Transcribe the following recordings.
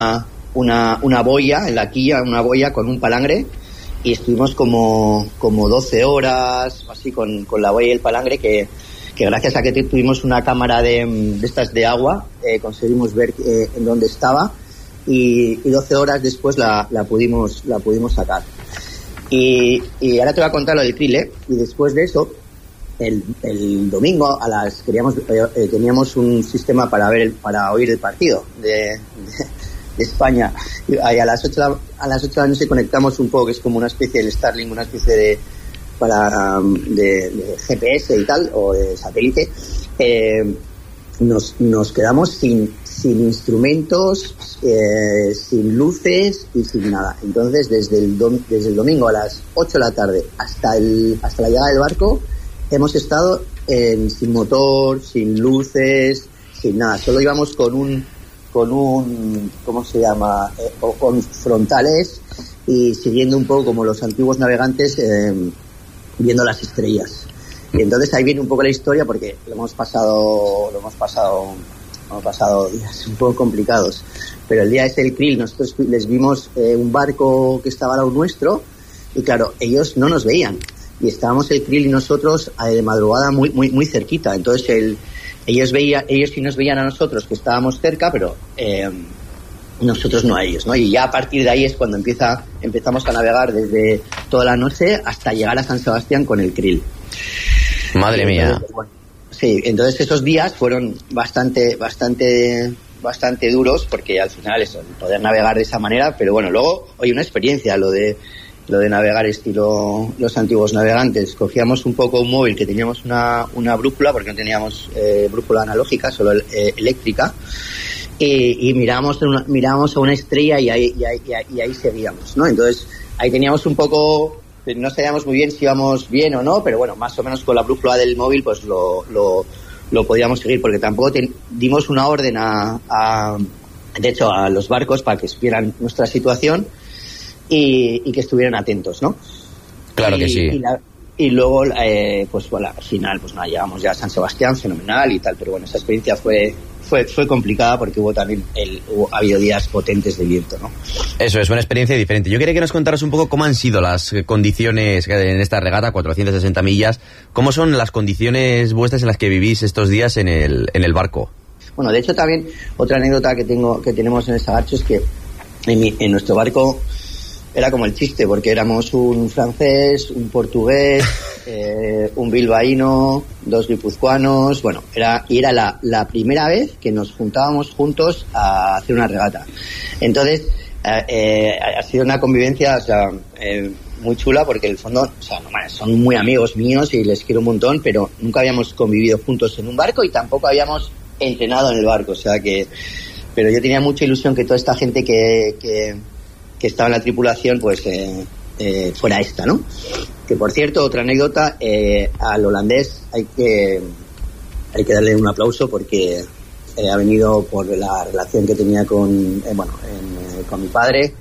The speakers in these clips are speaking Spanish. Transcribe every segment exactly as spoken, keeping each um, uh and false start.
una, una boya en la quilla, una boya con un palangre, y estuvimos como, como doce horas, así, con, con la boya y el palangre, que, que gracias a que tuvimos una cámara de, de estas de agua, eh, conseguimos ver eh, en dónde estaba, y, y doce horas después la, la pudimos la pudimos sacar. Y, y ahora te voy a contar lo del krill, ¿eh? Y después de eso, el, el domingo a las queríamos eh, teníamos un sistema para ver el, para oír el partido de, de, de España, y a las ocho a las ocho de la noche conectamos un poco, que es como una especie de Starlink, una especie de para de, de G P S y tal, o de satélite. eh, nos, nos quedamos sin sin instrumentos, eh, sin luces y sin nada. Entonces desde el dom- desde el domingo a las ocho de la tarde hasta el hasta la llegada del barco hemos estado en, sin motor, sin luces, sin nada. Solo íbamos con un con un ¿cómo se llama? Eh, o con frontales, y siguiendo un poco como los antiguos navegantes, eh, viendo las estrellas. Y entonces ahí viene un poco la historia, porque lo hemos pasado lo hemos pasado hemos pasado días un poco complicados, pero el día ese del krill nosotros les vimos eh, un barco que estaba al lado nuestro, y claro, ellos no nos veían, y estábamos el krill y nosotros eh, de madrugada muy muy muy cerquita. Entonces el ellos veían ellos sí nos veían a nosotros, que estábamos cerca, pero eh, nosotros no a ellos, ¿no? Y ya a partir de ahí es cuando empieza empezamos a navegar desde toda la noche hasta llegar a San Sebastián con el krill. Madre mía. Entonces, bueno, sí, entonces esos días fueron bastante bastante bastante duros, porque al final eso, poder navegar de esa manera, pero bueno, luego, oye, una experiencia lo de lo de navegar estilo los antiguos navegantes. Cogíamos un poco un móvil, que teníamos una una brújula, porque no teníamos eh, brújula analógica, solo eh, eléctrica, y, y mirábamos una, mirábamos a una estrella, y ahí y ahí, y ahí, y ahí seguíamos, ¿no? Entonces ahí teníamos un poco, no sabíamos muy bien si íbamos bien o no, pero bueno, más o menos con la brújula del móvil pues lo lo, lo podíamos seguir, porque tampoco te, dimos una orden a, a de hecho a los barcos para que supieran nuestra situación y, y que estuvieran atentos, ¿no? Claro y, que sí. Y, la, y luego eh, pues bueno, al final pues nada, llegamos ya a San Sebastián, fenomenal y tal, pero bueno, esa experiencia fue fue fue complicada, porque hubo también el hubo, ha habido días potentes de viento, ¿no? Eso es una experiencia diferente. Yo quería que nos contaras un poco cómo han sido las condiciones en esta regata, cuatrocientas sesenta millas. ¿Cómo son las condiciones vuestras en las que vivís estos días en el en el barco? Bueno, de hecho también otra anécdota que tengo que tenemos en el Sagacho es que en, mi, en nuestro barco era como el chiste, porque éramos un francés, un portugués, eh, un bilbaíno, dos guipuzcoanos, bueno, era y era la, la primera vez que nos juntábamos juntos a hacer una regata. Entonces, eh, eh, ha sido una convivencia, o sea, eh, muy chula, porque en el fondo, o sea, no, son muy amigos míos y les quiero un montón, pero nunca habíamos convivido juntos en un barco y tampoco habíamos entrenado en el barco, o sea que, pero yo tenía mucha ilusión que toda esta gente que, que que estaba en la tripulación pues eh, eh, fuera esta, ¿no? Que por cierto, otra anécdota, eh, al holandés hay que hay que darle un aplauso, porque eh, ha venido por la relación que tenía con eh, bueno en, eh, con mi padre,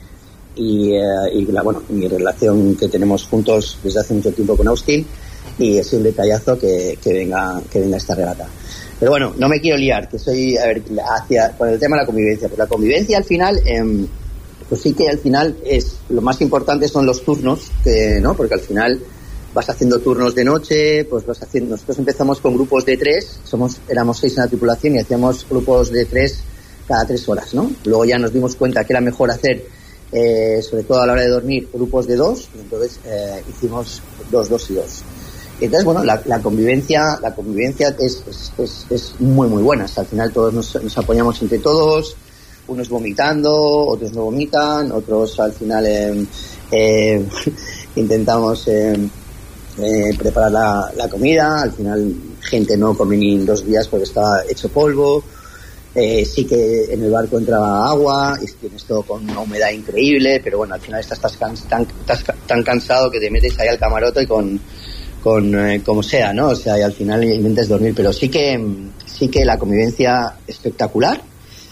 y, eh, y la, bueno, mi relación que tenemos juntos desde hace mucho tiempo con Austin, y es un detallazo que, que venga que venga esta regata. Pero bueno, no me quiero liar, que soy a ver hacia con el tema de la convivencia. Pues la convivencia al final eh, pues sí que al final es lo más importante son los turnos, que, ¿no? Porque al final vas haciendo turnos de noche, pues vas haciendo. Nosotros empezamos con grupos de tres, somos éramos seis en la tripulación y hacíamos grupos de tres cada tres horas, ¿no? Luego ya nos dimos cuenta que era mejor hacer, eh, sobre todo a la hora de dormir, grupos de dos, y entonces eh, hicimos dos, dos y dos. Entonces, bueno, la, la convivencia, la convivencia es, es, es, es muy, muy buena. Hasta al final todos nos, nos apoyamos entre todos. Unos vomitando, otros no vomitan, otros al final eh, eh, intentamos eh, eh, preparar la, la comida. Al final gente no come ni en dos días porque estaba hecho polvo. Eh, sí que en el barco entraba agua y tienes todo con una humedad increíble, pero bueno, al final estás, estás, can, tan, estás tan cansado que te metes ahí al camarote con, con eh, como sea, ¿no? O sea, y al final intentas dormir, pero sí que sí que la convivencia espectacular.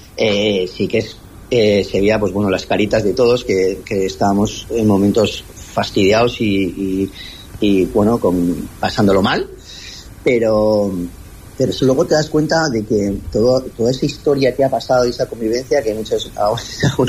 Eh, sí que es, eh, se veía pues bueno las caritas de todos que, que estábamos en momentos fastidiados y, y, y bueno con, pasándolo mal, pero Pero eso luego te das cuenta de que todo, toda esa historia que ha pasado y esa convivencia, que muchos ahora